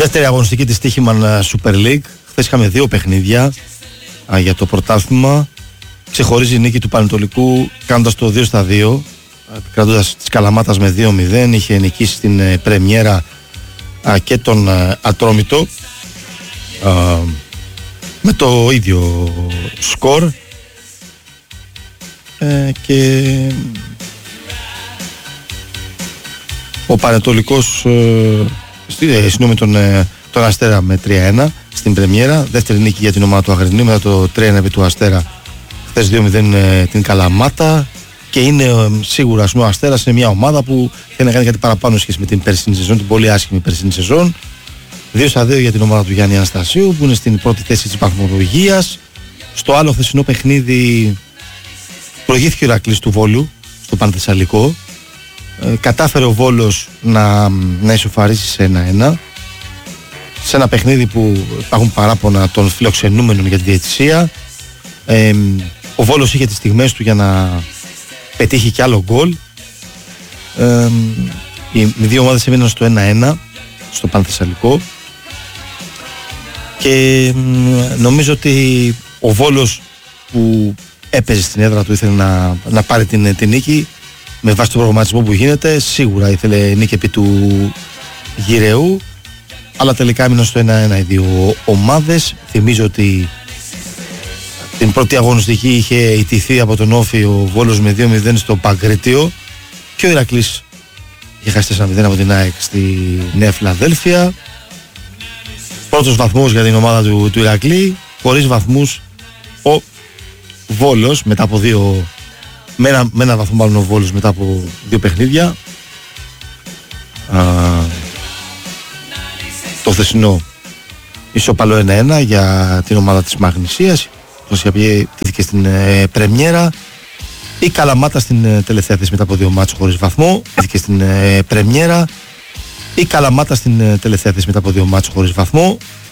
Δεύτερη αγωνιστική της Τύχημαν Super League. Χθες είχαμε 2 παιχνίδια για το πρωτάθλημα. Ξεχωρίζει η νίκη του Πανετολικού κάνοντας το 2-2, κρατώντας της Καλαμάτας με 2-0. Είχε νικήσει στην πρεμιέρα και τον Ατρόμητο με το ίδιο σκορ, και ο Πανετολικός συνόμει τον Αστέρα με 3-1 στην πρεμιέρα. Δεύτερη νίκη για την ομάδα του Αγρινίου μετά το 3-1 επί του Αστέρα χθες 2-0 την Καλαμάτα, και είναι σίγουρα ο Αστέρας είναι μια ομάδα που θέλει να κάνει κάτι παραπάνω σχέση με την περσινή σεζόν, την πολύ άσχημη περσινή σεζόν. 2-2 για την ομάδα του Γιάννη Αναστασίου που είναι στην πρώτη θέση της βαθμολογίας. Στο άλλο χθεσινό παιχνίδι προηγήθηκε ο Ηρακλής του Βόλου στο Πανθεσσαλικό. Κατάφερε ο Βόλος να ισοφαρίσει σε 1-1 σε ένα παιχνίδι που υπάρχουν παράπονα των φιλοξενούμενων για τη διαιτησία. Ο Βόλος είχε τις στιγμές του για να πετύχει κι άλλο γκολ. Οι δύο ομάδες έμειναν στο 1-1 στο Πανθεσσαλικό, και νομίζω ότι ο Βόλος που έπαιζε στην έδρα του ήθελε να πάρει την νίκη με βάση τον προγραμματισμό που γίνεται. Σίγουρα ήθελε νίκη επί του Γυραιού, αλλά τελικά έμειναν στο 1-1 οι δύο ομάδες. Θυμίζω ότι την πρώτη αγωνιστική είχε ιτηθεί από τον Όφη ο Βόλος με 2-0 στο Παγκρίτιο, και ο Ηρακλής είχε χάσει 4-0 από την ΑΕΚ στη Νέα Φιλαδέλφια. Πρώτος βαθμός για την ομάδα του Ηρακλή, χωρίς βαθμούς ο Βόλος μετά από με ένα βαθμό μάλλον ο Βόλος μετά από 2 παιχνίδια. Το χθεσινό ισοπαλό 1-1 για την ομάδα της Μαγνησίας, όπως τήθηκε στην πρεμιέρα. Η Καλαμάτα στην τελευταία θέση μετά από 2 μάτσο χωρίς βαθμό. Τήθηκε στην πρεμιέρα. Η Καλαμάτα στην τελευταία θέση μετά από 2 μάτσο χωρίς βαθμό.